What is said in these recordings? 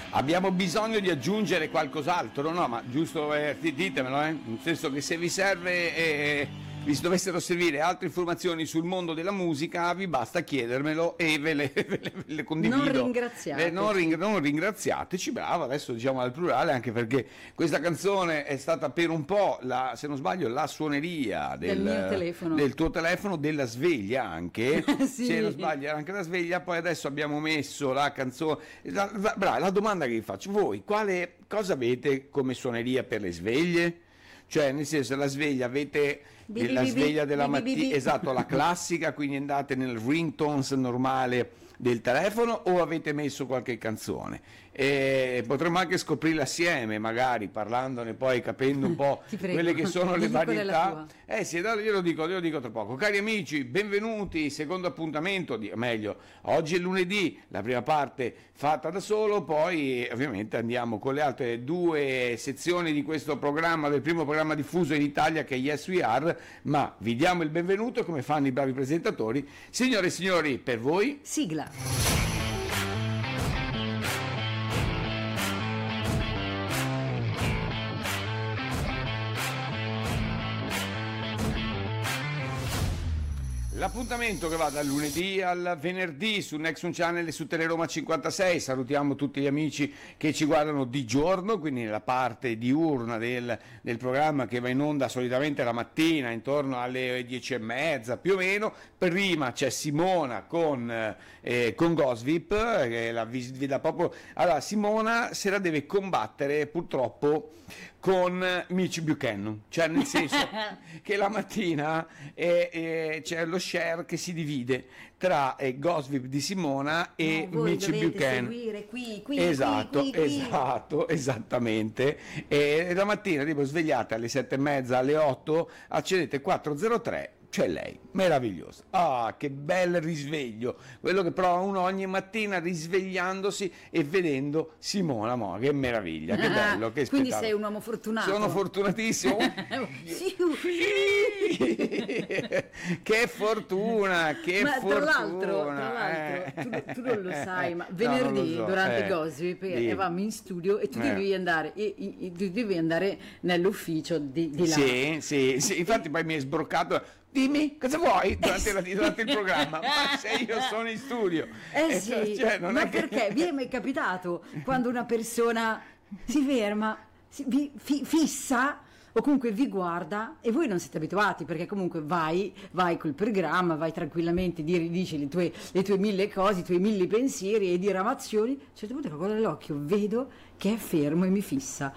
Abbiamo bisogno di aggiungere qualcos'altro, no? Ma giusto, ditemelo, nel senso che se vi serve, vi dovessero servire altre informazioni sul mondo della musica, vi basta chiedermelo e ve le condivido. Non ringraziateci. Non ringraziateci, bravo, adesso diciamo al plurale, anche perché questa canzone è stata per un po', se non sbaglio, la suoneria del mio telefono. Del tuo telefono, della sveglia anche, sì. Se non sbaglio era anche la sveglia, poi adesso abbiamo messo la canzone, la domanda che vi faccio, voi cosa avete come suoneria per le sveglie? Cioè, nel senso, la sveglia avete la sveglia della mattina, esatto, la classica, quindi andate nel ringtones normale del telefono, o avete messo qualche canzone? Potremmo anche scoprirla assieme, magari parlandone, poi capendo un po' quelle che sono le varietà. Sì, io lo dico tra poco. Cari amici, benvenuti, secondo appuntamento, meglio, oggi è lunedì, la prima parte fatta da solo, poi ovviamente andiamo con le altre due sezioni di questo programma, del primo programma diffuso in Italia, che è Yes We Are, ma vi diamo il benvenuto come fanno i bravi presentatori. Signore e signori, per voi sigla. L'appuntamento che va dal lunedì al venerdì su Nexon Channel e su Teleroma 56. Salutiamo tutti gli amici che ci guardano di giorno, quindi nella parte diurna del programma, che va in onda solitamente la mattina intorno alle 10:30 più o meno. Prima c'è Simona con Gosvip, che vi dà proprio. Allora, Simona se la deve combattere purtroppo con Mitch Buchanan, cioè nel senso che la mattina c'è lo share che si divide tra Gosvip di Simona e Mitch Buchanan. Seguire qui, esatto, qui. Esatto, esattamente. E la mattina, tipo, svegliate alle 7:30, alle 8, accedete 403. C'è lei, meravigliosa. Ah, che bel risveglio, quello che prova uno ogni mattina risvegliandosi e vedendo Simona. Che meraviglia, che bello, che spettacolo. Quindi sei un uomo fortunato. Sono fortunatissimo. Che fortuna, che ma fortuna. Tra l'altro tu non lo sai, ma venerdì so. Durante Gossip eravamo in studio e tu devi andare nell'ufficio di là. Sì, infatti poi mi è sbroccato. Dimmi, cosa vuoi durante il programma? Ma se io sono in studio. Sì, cioè, ma perché vi è mai capitato quando una persona si ferma, fissa o comunque vi guarda e voi non siete abituati, perché comunque vai col programma, vai tranquillamente, dici le tue 1000 cose, i tuoi 1000 pensieri e diramazioni, a un certo punto con l'occhio vedo che è fermo e mi fissa.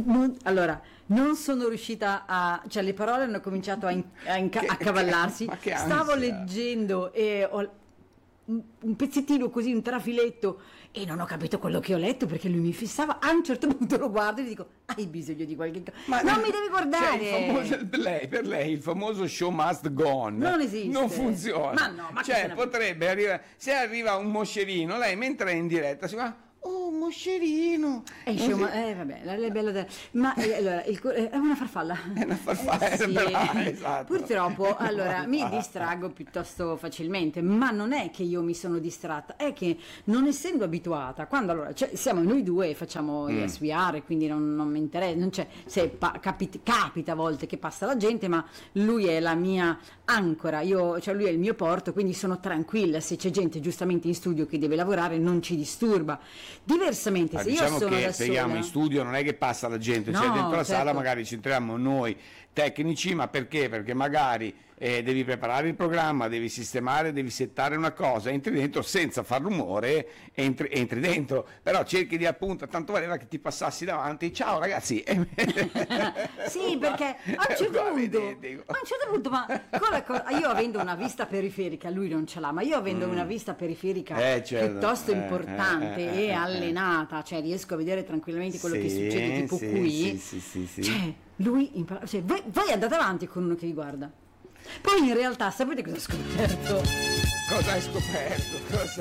Non sono riuscita cioè le parole hanno cominciato a accavallarsi. Stavo leggendo e ho un pezzettino così, un trafiletto, e non ho capito quello che ho letto perché lui mi fissava. A un certo punto lo guardo e gli dico: hai bisogno di qualche cosa? Non mi devi guardare. Per lei il famoso show must go on non esiste, non funziona. Ma cioè potrebbe arrivare, se arriva un moscerino, lei mentre è in diretta si va: oh, moscerino. Vabbè, è bello ma allora è una farfalla. È una farfalla, sì. Esatto. Purtroppo mi distraggo piuttosto facilmente, ma non è che io mi sono distratta, è che non essendo abituata, quando siamo noi due e facciamo Yes We Are, quindi non mi interessa, non c'è, se capita a volte che passa la gente, ma lui è la mia ancora, lui è il mio porto, quindi sono tranquilla. Se c'è gente giustamente in studio che deve lavorare, non ci disturba. Diversamente, se diciamo io sono che da se siamo in studio non è che passa la gente, c'è dentro la sala, magari ci entriamo noi tecnici, ma perché? Perché magari devi preparare il programma, devi sistemare, devi settare una cosa, entri dentro senza far rumore, entri dentro, però cerchi di, appunto, tanto valeva che ti passassi davanti, ciao ragazzi. Sì, perché a un certo punto, ma io avendo una vista periferica, lui non ce l'ha, ma io avendo una vista periferica piuttosto importante e allenata, cioè riesco a vedere tranquillamente quello che succede, tipo qui. Cioè, lui voi andate avanti con uno che vi guarda. Poi in realtà sapete cosa ho scoperto? Cosa hai scoperto?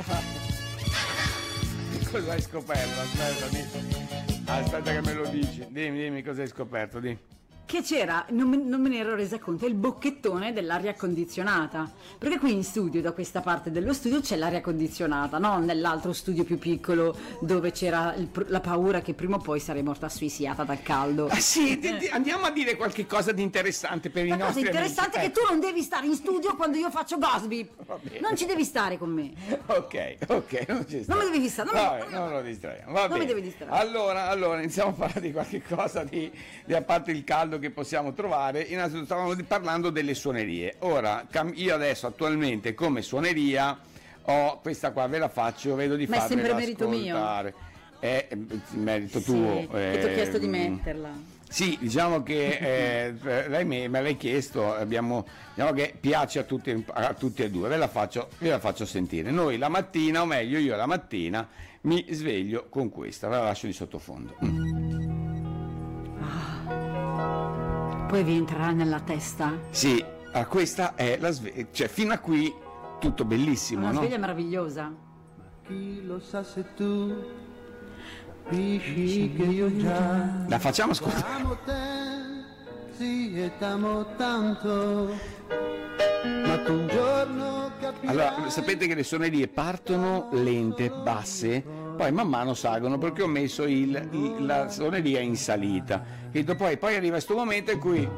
Cosa hai scoperto? Aspetta che me lo dici. Dimmi cosa hai scoperto, che c'era, non me ne ero resa conto, il bocchettone dell'aria condizionata, perché qui in studio, da questa parte dello studio, c'è l'aria condizionata, no? Nell'altro studio più piccolo dove c'era la paura che prima o poi sarei morta asfissiata dal caldo. Ah sì, andiamo a dire qualche cosa di interessante per i nostri amici. La cosa interessante è che tu non devi stare in studio quando io faccio Gossip, non ci devi stare con me. Ok, non ci sta. Non mi devi distare, non lo distraiamo, va bene. mi devi distrarre. Allora iniziamo a parlare di qualche cosa di a parte il caldo che possiamo trovare. Innanzitutto stavamo parlando delle suonerie. Ora, io adesso attualmente come suoneria ho questa qua, ve la faccio, vedo di farvela ascoltare. Ma è sempre merito mio. È merito Sì, tuo. che ti ho chiesto di metterla. Sì, diciamo che lei me l'hai chiesto, diciamo che piace a tutti e due, ve la faccio sentire. Noi la mattina, o meglio io la mattina, mi sveglio con questa, ve la lascio di sottofondo. Poi vi entrerà nella testa? Sì, questa è la sveglia, cioè fino a qui tutto bellissimo, Una no? sveglia meravigliosa. Chi lo sa se tu capisci che io già La facciamo ascoltare. amo te, sì e t'amo tanto, ma tu un giorno capirai. Allora, sapete che le suonerie partono lente, basse, poi man mano salgono perché ho messo la suoneria in salita. E poi arriva questo momento in cui